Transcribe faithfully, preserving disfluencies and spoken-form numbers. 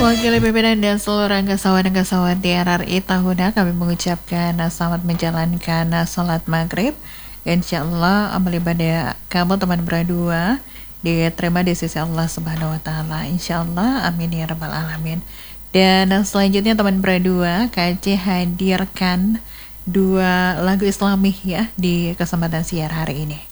Mewakili pimpinan dan seluruh angkasawan dan angkasawan di R R I Tahuna, kami mengucapkan selamat menjalankan salat maghrib. Insya Allah amal ibadah kamu teman berdua diterima di sisi Allah Subhanahu Wa Taala. Insya Allah, amin ya rabbal alamin. Dan selanjutnya teman berdua, K C hadirkan dua lagu Islami ya di kesempatan siar hari ini.